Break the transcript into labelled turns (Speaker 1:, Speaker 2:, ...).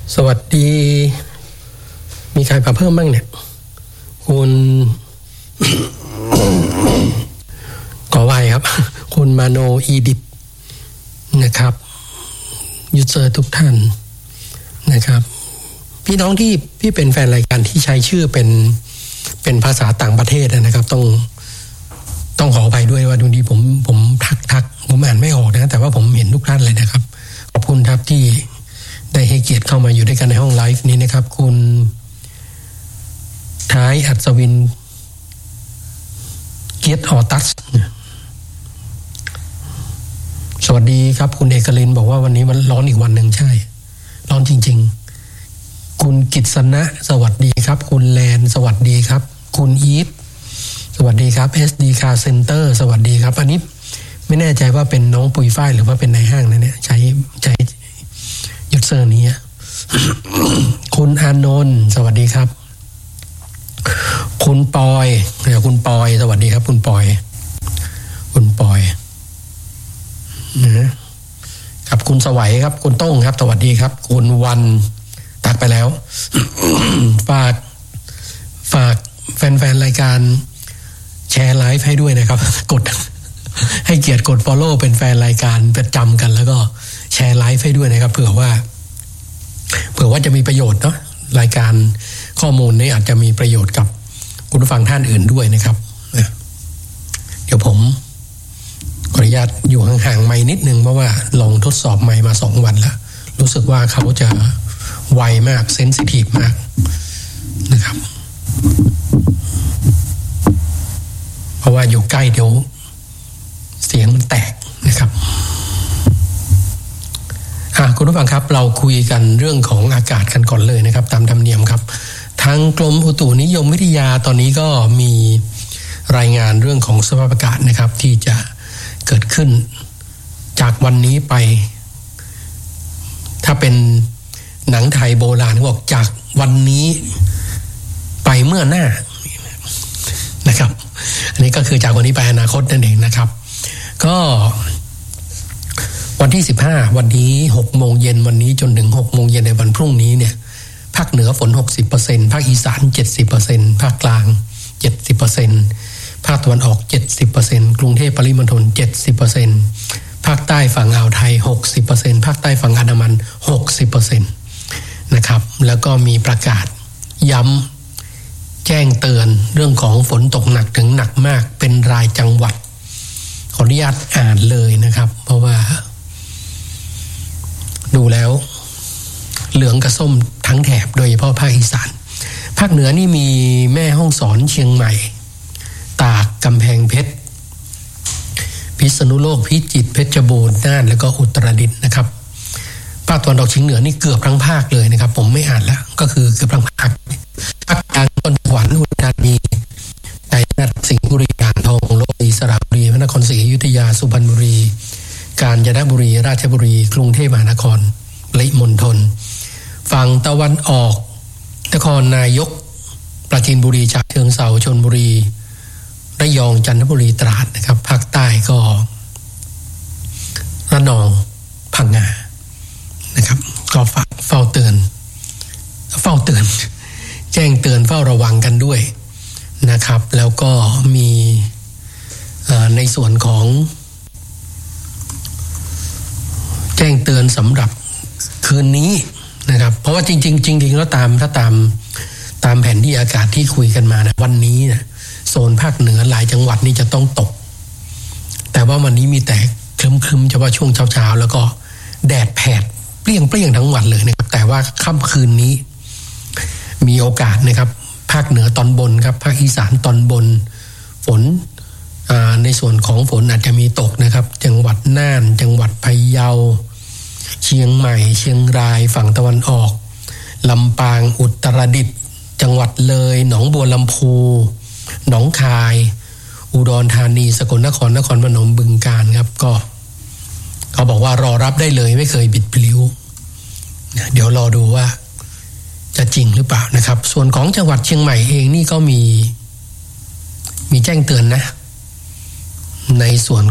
Speaker 1: สวัสดีมีใครมาเพิ่มบ้างเนี่ยคุณขอไว้ครับคุณมาโนอีดิทนะครับยูเซอร์ทุกท่านนะครับพี่น้องที่เป็นแฟนรายการที่ใช้ชื่อเป็นภาษาต่างประเทศนะครับต้องขออภัยด้วยว่าดูดีผมทักผมอ่านไม่ออกนะแต่ว่าผมเห็นทุกท่านเลยนะครับขอบคุณครับที่ได้ให้เกียรติเข้ามาอยู่ด้วยกันในห้องไลฟ์นี้นะครับคุณท้ายอัศวินเกียรติออตัสสวัสดีครับคุณเอกลินบอกว่าวันนี้มันร้อนอีกวันหนึ่งใช่ร้อนจริงๆคุณกิษณะสวัสดีครับคุณแลนสวัสดีครับคุณอีฟสวัสดีครับ SD Car Center สวัสดีครับอันนี้ไม่แน่ใจว่าเป็นน้องปุยฝ้ายหรือว่าเป็นนายห้างนะเนี่ยใช้ยูเซอร์นี้ คุณอานนท์สวัสดีครับคุณปอยคุณปอยสวัสดีครับคุณปอยนะครับคุณสวัยครับคุณต้งครับสวัสดีครับคุณวันตักไปแล้ว ฝากแฟนๆรายการแชร์ไลฟ์ให้ด้วยนะครับกดให้เกียรติกด follow เป็นแฟนรายการประจำกันแล้วก็แชร์ไลฟ์ให้ด้วยนะครับเผื่อว่าจะมีประโยชน์เนาะรายการข้อมูลนี้อาจจะมีประโยชน์กับคุณผู้ฟังท่านอื่นด้วยนะครับเดี๋ยวผมขออนุญาตอยู่ห่างๆไมค์นิดนึงเพราะว่าลองทดสอบไมค์มา2 วันแล้วรู้สึกว่าเขาจะไวมากเซนซิทีฟมากนะครับเพราะว่าอยู่ใกล้เดี๋ยวเสียงมันแตกนะครับคุณผู้ฟังครับเราคุยกันเรื่องของอากาศกันก่อนเลยนะครับตามธรรมเนียมครับทางกรมอุตุนิยมวิทยาตอนนี้ก็มีรายงานเรื่องของสภาพอากาศนะครับที่จะเกิดขึ้นจากวันนี้ไปถ้าเป็นหนังไทยโบราณบอกจากวันนี้ไปเมื่อหน้านะครับอันนี้ก็คือจากวันนี้ไปอนาคตนั่นเองนะครับก็วันที่15วันนี้6 โมงเย็นวันนี้จนถึง6 โมงเย็นในวันพรุ่งนี้เนี่ยภาคเหนือฝน 60% ภาคอีสาน 70% ภาคกลาง 70% ภาคตะวันออก 70% กรุงเทพปริมณฑล 70% ภาคใต้ฝั่งอ่าวไทย 60% ภาคใต้ฝั่งอันดามัน 60% นะครับแล้วก็มีประกาศย้ำแจ้งเตือนเรื่องของฝนตกหนักถึงหนักมากเป็นรายจังหวัดขออนุญาตอ่านเลยนะครับเพราะว่าดูแล้วเหลืองกับส้มทั้งแถบโดยเฉพาะภาคอีสานภาคเหนือนี่มีแม่ฮ่องสอนเชียงใหม่ตากกำแพงเพชรพิษณุโลกพิจิตรเพชรบูรณ์น่านแล้วก็อุตรดิตถ์นะครับภาคตะวันออกเฉียงเหนือนี่เกือบทั้งภาคเลยนะครับผมไม่อ่านแล้วก็คือเกือบทั้งภาคภาคกลางนครสวรรค์อุดรธานีชัยนาทสิงห์บุรีอ่างทองลบบุรีสระบุรีพระนครศรีอยุธยาสุพรรณบุรีกาญจนบุรีราชบุรีกรุงเทพมหานครปริมณฑลฝั่งตะวันออกนครนายกปราจีนบุรีฉะเชิงเทราชลบุรีระยองจันทบุรีตราดนะครับภาคใต้ก็ระนองพังงานะครับก็เฝ้าเตือนแจ้งเตือนเฝ้าระวังกันด้วยนะครับแล้วก็มีในส่วนของแจ้งเตือนสำหรับคืนนี้นะครับเพราะว่าจริงแล้วถ้าตามแผนที่อากาศที่คุยกันมานะวันนี้นะโซนภาคเหนือหลายจังหวัดนี่จะต้องตกแต่ว่าวันนี้มีแต่ครึ้มๆเฉพาะช่วงเช้าๆแล้วก็แดดแผดเปรี้ยงทั้งวันเลยนะครับแต่ว่าค่ำคืนนี้มีโอกาสนะครับภาคเหนือตอนบนครับภาคอีสานตอนบนฝนในส่วนของฝนอาจจะมีตกนะครับจังหวัดน่านจังหวัดพะเยาเชียงใหม่เชียงรายฝั่งตะวันออกลำปางอุตรดิตถ์จังหวัดเลยหนองบัวลำพูหนองคายอุดรธานีสกลนครนครพนมบึงกาฬครับก็เขาบอกว่ารอรับได้เลยไม่เคยบิดพลิ้วเดี๋ยวรอดูว่าจะจริงหรือเปล่านะครับส่วนของจังหวัดเชียงใหม่เองนี่ก็มีแจ้งเตือนนะในส่วน